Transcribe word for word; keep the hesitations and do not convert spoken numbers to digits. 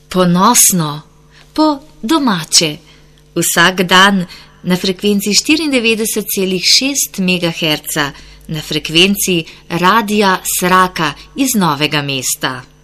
Ponosno, po domače, vsak dan na frekvenci štiriindevetdeset celih šest megaherca na frekvenci Radia Sraka iz Novega mesta.